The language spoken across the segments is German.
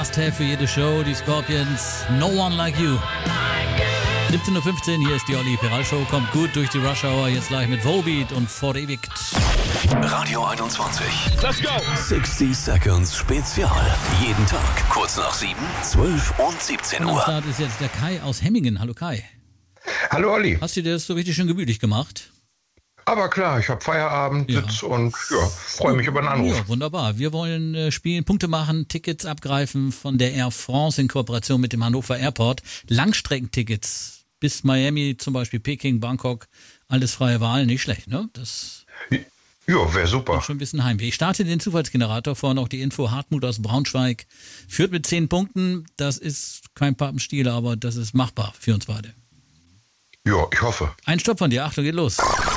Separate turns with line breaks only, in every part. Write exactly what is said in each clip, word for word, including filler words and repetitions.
Must-Have für jede Show. Die Scorpions, No One Like You. siebzehn Uhr fünfzehn, hier ist die Olli Peral Show. Kommt gut durch die Rush Hour. Jetzt gleich mit Volbeat und Verewigt.
Radio einundzwanzig.
Let's go.
sechzig Seconds Spezial. Jeden Tag kurz nach sieben, zwölf und siebzehn
Am
Uhr.
Start ist jetzt der Kai aus Hemmingen. Hallo Kai.
Hallo Olli.
Hast du dir das so richtig schön gemütlich gemacht?
Aber klar, ich habe Feierabend,
Ja.
sitz und ja, freue mich über den Anruf.
Ja, wunderbar. Wir wollen äh, spielen, Punkte machen, Tickets abgreifen von der Air France in Kooperation mit dem Hannover Airport. Langstreckentickets bis Miami, zum Beispiel Peking, Bangkok. Alles freie Wahl, nicht schlecht, ne? Das
Ja, wäre super.
ist schon ein bisschen Heimweh. Ich starte den Zufallsgenerator, vorhin auch die Info. Hartmut aus Braunschweig führt mit zehn Punkten. Das ist kein Pappenstiel, aber das ist machbar für uns beide.
Ja, ich hoffe.
Ein Stopp von dir. Achtung, geht los.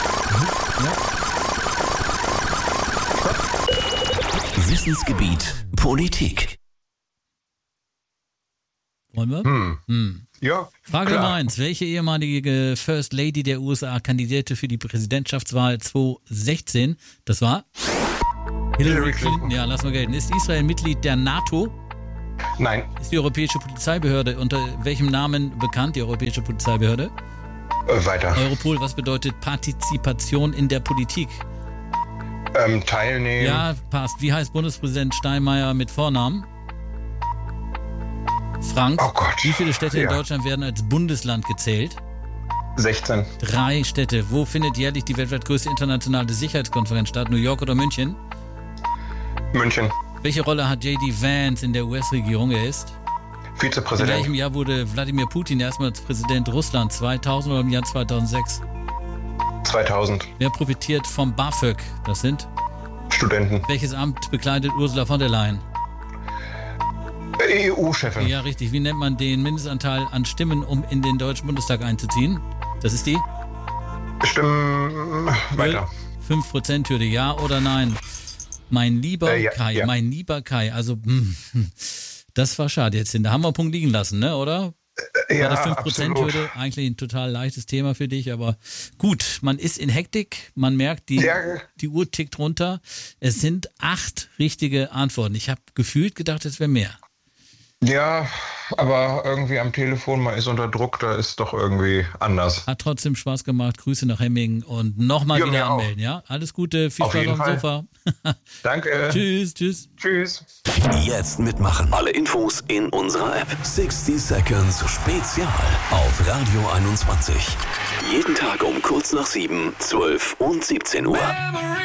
Wissensgebiet Politik.
Wollen wir?
Hm.
Hm.
Ja,
Frage
klar.
Nummer eins. Welche ehemalige First Lady der U S A kandidierte für die Präsidentschaftswahl zwanzig sechzehn? Das war
Hillary Clinton.
Ja, lass mal gelten. Ist Israel Mitglied der NATO?
Nein,
Ist die Europäische Polizeibehörde unter welchem Namen bekannt, die Europäische Polizeibehörde?
äh, weiter.
Europol, was bedeutet Partizipation in der Politik?
Ähm, teilnehmen.
Ja, passt. Wie heißt Bundespräsident Steinmeier mit Vornamen? Frank.
Oh Gott.
Wie viele Städte in
Ja.
Deutschland werden als Bundesland gezählt?
sechzehn.
Drei Städte. Wo findet jährlich die weltweit größte internationale Sicherheitskonferenz statt? New York oder München?
München.
Welche Rolle hat J D Vance in der U S-Regierung? Er ist? In
Vizepräsident.
welchem Jahr wurde Wladimir Putin erstmals Präsident Russlands? zweitausend oder im Jahr zweitausendsechs?
zweitausend.
Wer profitiert vom BAföG? Das sind?
Studenten.
Welches Amt bekleidet Ursula von der Leyen?
E U-Chefin.
Ja, richtig. Wie nennt man den Mindestanteil an Stimmen, um in den Deutschen Bundestag einzuziehen? Das ist die?
Stimmen weiter.
fünf Prozent Hürde, ja oder nein? Mein lieber
Äh, ja,
Kai,
ja.
mein lieber Kai, also hm, das war schade jetzt. Da haben wir einen Punkt liegen lassen, ne, oder?
Äh,
Bei der
Ja,
fünf Prozent
absolut.
Hürde eigentlich ein total leichtes Thema für dich, aber gut, man ist in Hektik, man merkt, die,
Ja.
die Uhr tickt runter. Es sind acht richtige Antworten. Ich habe gefühlt gedacht, es wäre mehr.
Ja, aber irgendwie am Telefon, man ist unter Druck, da ist doch irgendwie anders.
Hat trotzdem Spaß gemacht. Grüße nach Hemmingen und nochmal
Ja,
wieder
mir auch.
anmelden, ja? Alles Gute, viel
Auf
Spaß
jeden
auf dem
Fall.
Sofa.
Danke.
Tschüss, tschüss.
Tschüss.
Jetzt mitmachen. Alle Infos in unserer App. sechzig Seconds Spezial auf Radio einundzwanzig. Jeden Tag um kurz nach sieben, zwölf und siebzehn Uhr.